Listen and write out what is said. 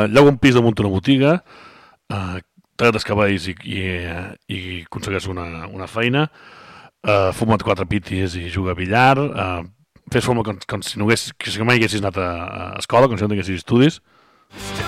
lloga un pis damunt una botiga, talla't els cabells i aconsegueix una feina, fuma't 4 pitis i juga a billar, fes forma com si mai haguessis anat a escola, com si no tinguessis estudis.